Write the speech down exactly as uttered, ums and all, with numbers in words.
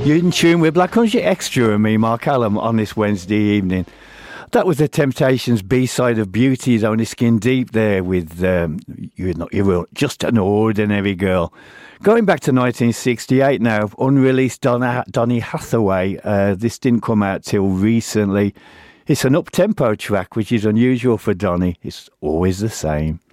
You're in tune with Black Country Extra and me, Mark Allen, on this Wednesday evening. That was the Temptations' B-side of Beauty is Only Skin Deep there with um, You're Not You Will, Just an Ordinary Girl. Going back to nineteen sixty-eight now, unreleased Donna, Donny Hathaway. Uh, this didn't come out till recently. It's an up-tempo track, which is unusual for Donny. It's always the same.